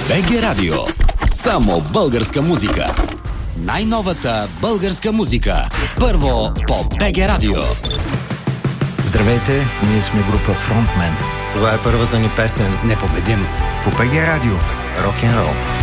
БГ Радио. Само българска музика. Най-новата българска музика. Първо по БГ Радио. Здравейте, ние сме група Frontman. Това е първата ни песен. Непобедим. По БГ Радио. Рок-н-рол.